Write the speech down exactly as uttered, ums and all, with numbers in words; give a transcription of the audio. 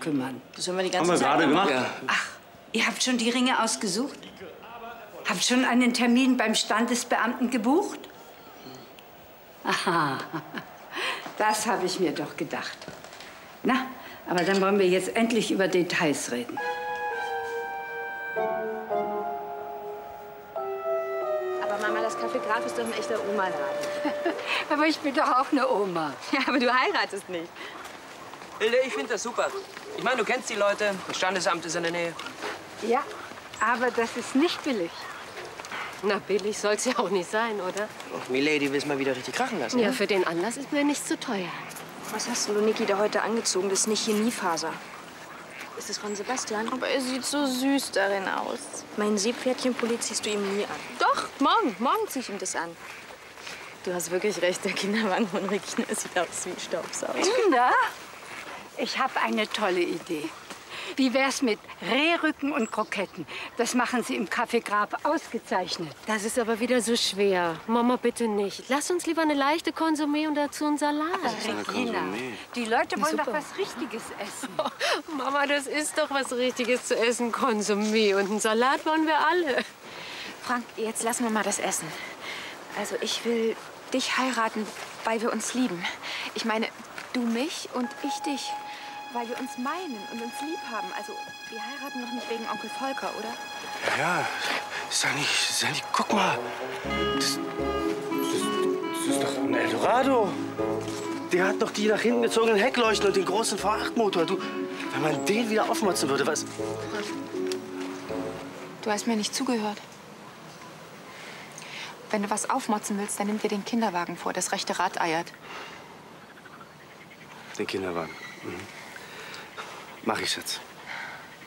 kümmern. Das haben wir die ganze Haben wir Zeit gerade gemacht. Ja. Ach, ihr habt schon die Ringe ausgesucht? Habt schon einen Termin beim Standesbeamten gebucht? Aha, das habe ich mir doch gedacht. Na, aber dann wollen wir jetzt endlich über Details reden. Aber Mama, das Café Graf ist doch ein echter Oma-Laden. Aber ich bin doch auch eine Oma. Ja, aber du heiratest nicht. Hilde, ich finde das super. Ich meine, du kennst die Leute, das Standesamt ist in der Nähe. Ja, aber das ist nicht billig. Na, billig soll's ja auch nicht sein, oder? Och, Milady will's mal wieder richtig krachen lassen. Ja, ne? für den Anlass ist mir nicht zu teuer. Was hast du, Niki, da heute angezogen? Das ist nicht Chemiefaser. Ist das von Sebastian? Aber er sieht so süß darin aus. Mein Seepferdchenpulli ziehst du ihm nie an. Doch, morgen. Morgen ziehe ich ihm das an. Du hast wirklich recht, der Kinderwagen von Regina sieht aus wie Staubsauger. Kinder, ich habe eine tolle Idee. Wie wär's mit Rehrücken und Kroketten? Das machen sie im Café Graf ausgezeichnet. Das ist aber wieder so schwer. Mama, bitte nicht. Lass uns lieber eine leichte Konsumé und dazu einen Salat. Regina, die Leute wollen doch was Richtiges essen. Oh, Mama, das ist doch was Richtiges zu essen. Konsumé und einen Salat wollen wir alle. Frank, jetzt lassen wir mal das Essen. Also ich will dich heiraten, weil wir uns lieben. Ich meine, du mich und ich dich. Weil wir uns meinen und uns lieb haben. Also, wir heiraten doch nicht wegen Onkel Volker, oder? Ja, ja. Sandy, Sandy, guck mal. Das, das, das ist doch ein Eldorado. Der hat doch die nach hinten gezogenen Heckleuchten und den großen V acht Motor. Du, wenn man den wieder aufmotzen würde, was... Du hast mir nicht zugehört. Wenn du was aufmotzen willst, dann nimm dir den Kinderwagen vor. Das rechte Rad eiert. Den Kinderwagen. Mhm. Mach ich, Schatz.